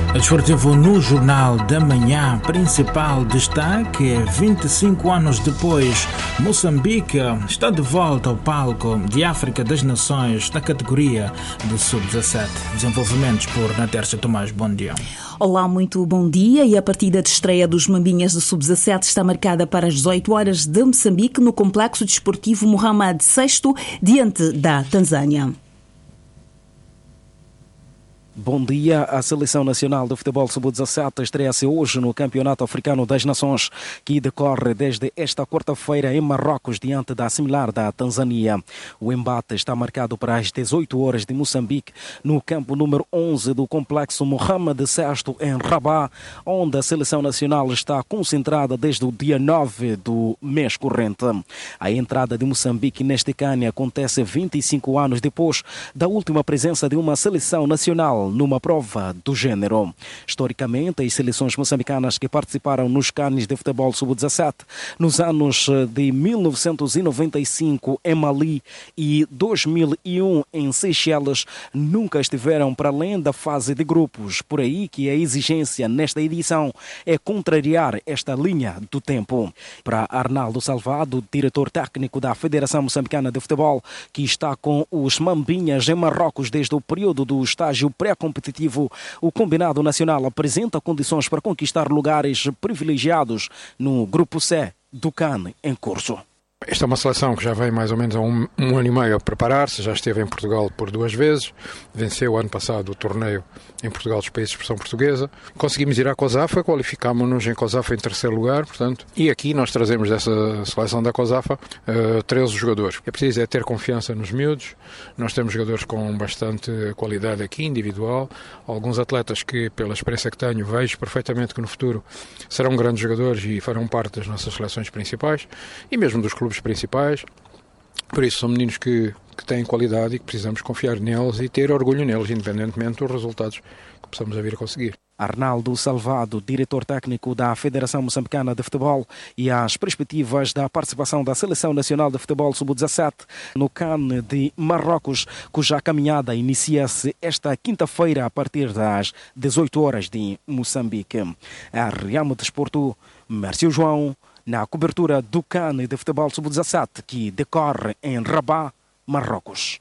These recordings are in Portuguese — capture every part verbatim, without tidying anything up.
Desportivo no Jornal da Manhã. Principal destaque: vinte e cinco anos depois, Moçambique está de volta ao palco de África das Nações na categoria de sub dezassete. Desenvolvimentos por Natércia Tomás. Bom dia. Olá, muito bom dia. E a partida de estreia dos Mambinhas de sub dezassete está marcada para as dezoito horas de Moçambique no Complexo Desportivo Mohamed sexto, diante da Tanzânia. Bom dia. A Seleção Nacional de Futebol sub dezassete estreia-se hoje no Campeonato Africano das Nações, que decorre desde esta quarta-feira em Marrocos, diante da similar da Tanzânia. O embate está marcado para as dezoito horas de Moçambique, no campo número onze do Complexo Mohamed sexto, em Rabat, onde a Seleção Nacional está concentrada desde o dia nove do mês corrente. A entrada de Moçambique neste CAN acontece vinte e cinco anos depois da última presença de uma seleção nacional numa prova do género. Historicamente, as seleções moçambicanas que participaram nos canes de futebol sub dezassete nos anos de mil novecentos e noventa e cinco em Mali e dois mil e um em Seychelles nunca estiveram para além da fase de grupos. Por aí que a exigência nesta edição é contrariar esta linha do tempo. Para Arnaldo Salvado, diretor técnico da Federação Moçambicana de Futebol, que está com os Mambinhas em Marrocos desde o período do estágio pré-competitivo, o combinado nacional apresenta condições para conquistar lugares privilegiados no Grupo C do CAN em curso. Esta é uma seleção que já vem mais ou menos há um, um ano e meio a preparar-se, já esteve em Portugal por duas vezes, venceu ano passado o torneio em Portugal dos Países de Expressão Portuguesa. Conseguimos ir à COSAFA, qualificámos-nos em COSAFA em terceiro lugar, portanto, e aqui nós trazemos dessa seleção da COSAFA uh, treze jogadores. É preciso é ter confiança nos miúdos. Nós temos jogadores com bastante qualidade aqui, individual, alguns atletas que, pela experiência que tenho, vejo perfeitamente que no futuro serão grandes jogadores e farão parte das nossas seleções principais e mesmo dos clubes principais. Por isso são meninos que, que têm qualidade e que precisamos confiar neles e ter orgulho neles, independentemente dos resultados que possamos vir a conseguir. Arnaldo Salvado, diretor técnico da Federação Moçambicana de Futebol, e as perspectivas da participação da Seleção Nacional de Futebol sub dezassete no CAN de Marrocos, cuja caminhada inicia-se esta quinta-feira a partir das dezoito horas de Moçambique. A Riamo Desporto, Mércio João, na cobertura do CAN de Futebol sub dezassete, que decorre em Rabat, Marrocos.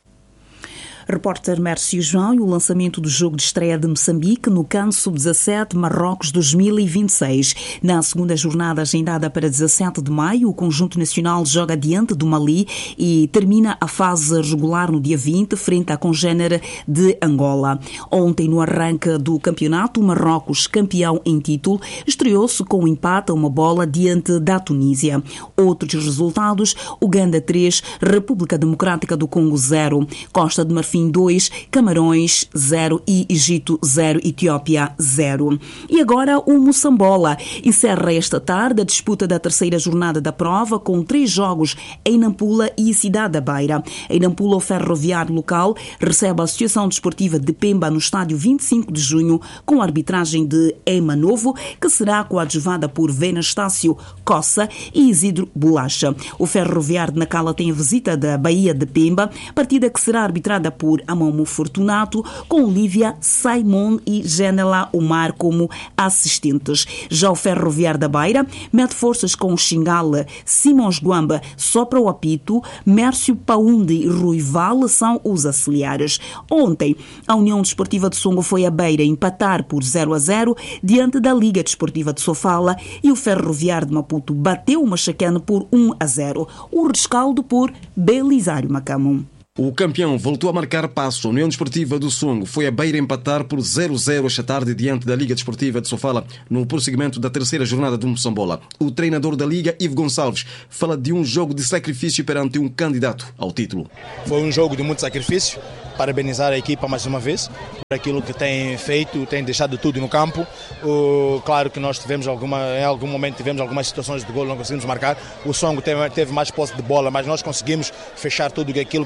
Repórter Mércio João. E o lançamento do jogo de estreia de Moçambique no CAN sub dezassete Marrocos dois mil e vinte e seis. Na segunda jornada agendada para dezassete de maio, o conjunto nacional joga diante do Mali e termina a fase regular no dia vinte, frente à congênere de Angola. Ontem, no arranque do campeonato, o Marrocos, campeão em título, estreou-se com um empate a uma bola diante da Tunísia. Outros resultados: Uganda três, República Democrática do Congo zero, Costa de Marfim dois, Camarões zero e Egito zero, Etiópia zero. E agora o Moçambola encerra esta tarde a disputa da terceira jornada da prova com três jogos em Nampula e Cidade da Beira. Em Nampula, o ferroviário local recebe a Associação Desportiva de Pemba no estádio vinte e cinco de junho, com a arbitragem de Ema Novo, que será coadjuvada por Venastácio Coça e Isidro Bolacha. O ferroviário de Nacala tem a visita da Bahia de Pemba, partida que será arbitrada por Amomo Fortunato, com Lívia Saimon e Genela Omar como assistentes. Já o ferroviário da Beira mete forças com Xingala, Simões Guamba, Sopra o Apito, Mércio Paundi e Rui Vale são os auxiliares. Ontem, a União Desportiva de Songo foi a Beira empatar por zero a zero diante da Liga Desportiva de Sofala e o ferroviário de Maputo bateu o Machacane por um a zero. O rescaldo por Belisário Macamo. O campeão voltou a marcar passo. A União Desportiva do Songo foi a Beira empatar por zero a zero esta tarde diante da Liga Desportiva de Sofala no prosseguimento da terceira jornada do Moçambola. O treinador da Liga, Ivo Gonçalves, fala de um jogo de sacrifício perante um candidato ao título. Foi um jogo de muito sacrifício. Parabenizar a equipa mais uma vez por aquilo que tem feito, tem deixado tudo no campo. O, claro que nós tivemos alguma, em algum momento tivemos algumas situações de gol, não conseguimos marcar. O Songo teve, teve mais posse de bola, mas nós conseguimos fechar tudo aquilo que eram as linhas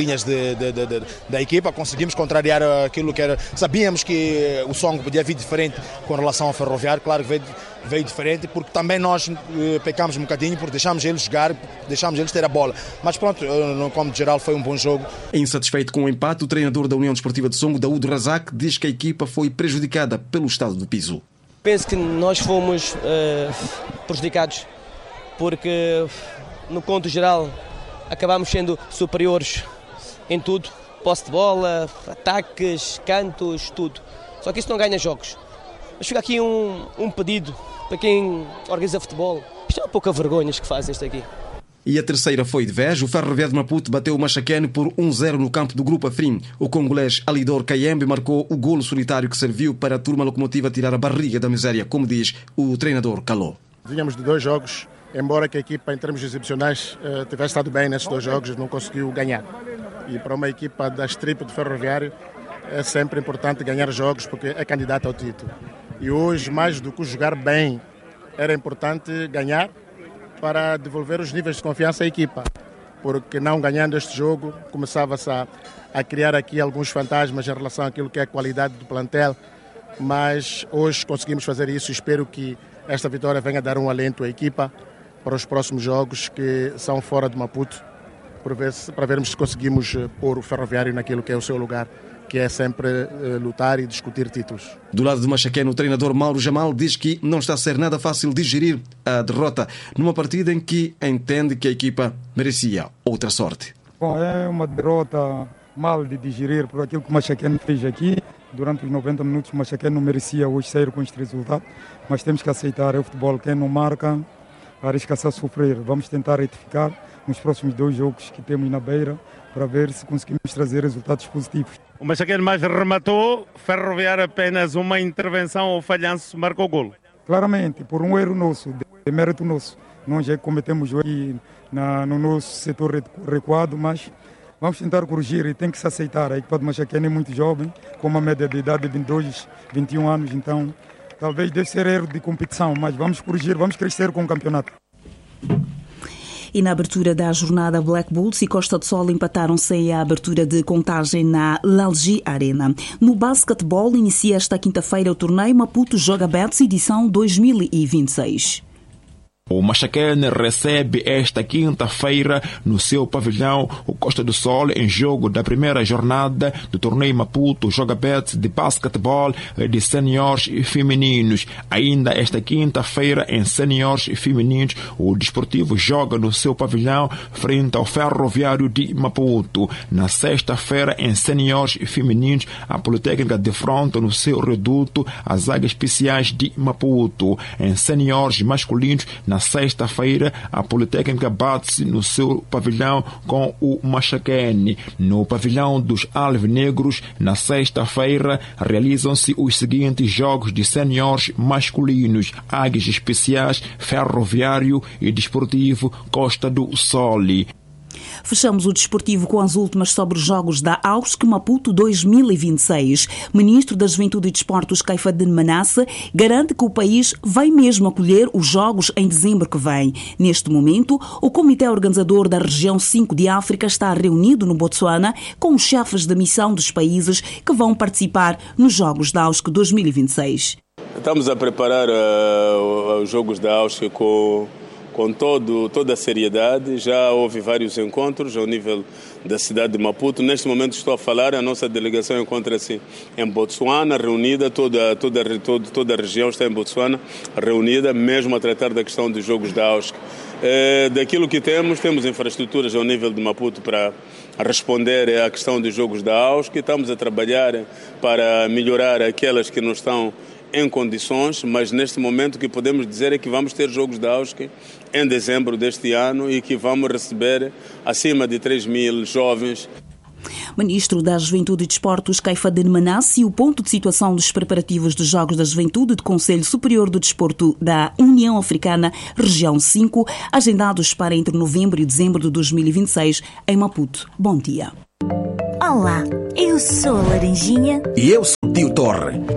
linhas de, de, de, de, da equipa, conseguimos contrariar aquilo que era. Sabíamos que o Songo podia vir diferente com relação ao Ferroviário, claro que veio, veio diferente, porque também nós eh, pecámos um bocadinho, porque deixámos eles jogar, deixámos eles ter a bola. Mas pronto, no como de geral foi um bom jogo. Insatisfeito com o empate, o treinador da União Desportiva de Songo, Daúd Razak, diz que a equipa foi prejudicada pelo estado do piso. Penso que nós fomos uh, prejudicados, porque no conto geral acabámos sendo superiores em tudo, posse de bola, ataques, cantos, tudo. Só que isso não ganha jogos. Mas fica aqui um, um pedido para quem organiza futebol. Isto é uma pouca vergonha que fazem isto aqui. E a terceira foi de vez. O Ferroviário de Maputo bateu o Machacane por um zero no campo do Grupo Afrim. O congolês Alidor Kayembe marcou o golo solitário que serviu para a turma locomotiva tirar a barriga da miséria, como diz o treinador Caló. Vínhamos de dois jogos, embora que a equipa em termos exibicionais uh, tivesse estado bem nesses dois jogos, não conseguiu ganhar. E para uma equipa da estripa do Ferroviário é sempre importante ganhar jogos porque é candidata ao título. E hoje, mais do que jogar bem, era importante ganhar para devolver os níveis de confiança à equipa. Porque não ganhando este jogo, começava-se a, a criar aqui alguns fantasmas em relação àquilo que é a qualidade do plantel. Mas hoje conseguimos fazer isso e espero que esta vitória venha dar um alento à equipa para os próximos jogos que são fora de Maputo, para, ver se, para vermos se conseguimos pôr o Ferroviário naquilo que é o seu lugar, que é sempre uh, lutar e discutir títulos. Do lado de Machacane, o treinador Mauro Jamal diz que não está a ser nada fácil digerir a derrota numa partida em que entende que a equipa merecia outra sorte. Bom, é uma derrota mal de digerir por aquilo que o Machacane fez aqui. Durante os noventa minutos o Machacane não merecia hoje sair com este resultado, mas temos que aceitar, é o futebol, quem não marca arrisca-se a sofrer. Vamos tentar retificar nos próximos dois jogos que temos na beira para ver se conseguimos trazer resultados positivos. O Machacane mais rematou, Ferroviário apenas uma intervenção ou falhanço marcou o golo. Claramente, por um erro nosso, de mérito nosso. Nós já cometemos aqui na, no nosso setor recuado, mas vamos tentar corrigir e tem que se aceitar. A equipa do Machacane é muito jovem, com uma média de idade de vinte e dois, vinte e um anos, então talvez deve ser erro de competição, mas vamos corrigir, vamos crescer com o campeonato. E na abertura da jornada, Black Bulls e Costa do Sol empataram-se a abertura de contagem na Lalji Arena. No basquetebol, inicia esta quinta-feira o torneio Maputo Joga Bets edição dois mil e vinte e seis. O Machacane recebe esta quinta-feira no seu pavilhão o Costa do Sol em jogo da primeira jornada do torneio Maputo Joga Bets de basquetebol de seniores femininos. Ainda esta quinta-feira em seniores femininos o Desportivo joga no seu pavilhão frente ao Ferroviário de Maputo. Na sexta-feira em seniores femininos a Politécnica defronta no seu reduto as Águias Especiais de Maputo. Em seniores masculinos na sexta-feira, a Politécnica bate-se no seu pavilhão com o Machacane. No pavilhão dos Alvinegros, na sexta-feira, realizam-se os seguintes jogos de seniores masculinos: Águias Especiais, Ferroviário e Desportivo Costa do Sol. Fechamos o desportivo com as últimas sobre os jogos da A U S C Maputo dois mil e vinte e seis. Ministro da Juventude e Desportos, Caifadine Manasse, garante que o país vai mesmo acolher os jogos em dezembro que vem. Neste momento, o Comitê Organizador da Região cinco de África está reunido no Botsuana com os chefes da missão dos países que vão participar nos jogos da A U S C dois mil e vinte e seis. Estamos a preparar uh, os jogos da A U S C com... com todo, toda a seriedade. Já houve vários encontros ao nível da cidade de Maputo. Neste momento estou a falar, a nossa delegação encontra-se em Botsuana, reunida, toda, toda, toda, toda a região está em Botsuana, reunida, mesmo a tratar da questão dos jogos da A U S C. É, daquilo que temos, temos infraestruturas ao nível de Maputo para responder à questão dos jogos da A U S C. Estamos a trabalhar para melhorar aquelas que não estão em condições, mas neste momento o que podemos dizer é que vamos ter jogos da A U S C em dezembro deste ano e que vamos receber acima de três mil jovens. Ministro da Juventude e Desportos, Caifadine Manasse, e o ponto de situação dos preparativos dos Jogos da Juventude do Conselho Superior do Desporto da União Africana, Região cinco, agendados para entre novembro e dezembro de dois mil e vinte e seis, em Maputo. Bom dia. Olá, eu sou a Laranjinha. E eu sou o Tio Torre.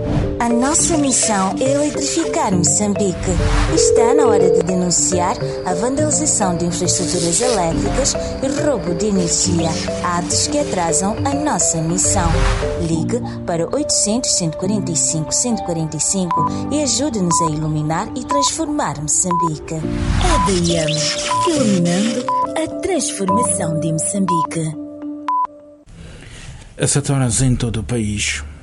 A nossa missão é eletrificar Moçambique. Está na hora de denunciar a vandalização de infraestruturas elétricas e roubo de energia, atos que atrasam a nossa missão. Ligue para oitocentos, cento e quarenta e cinco, cento e quarenta e cinco e ajude-nos a iluminar e transformar Moçambique. A D I M, iluminando a transformação de Moçambique. As sete horas em todo o país.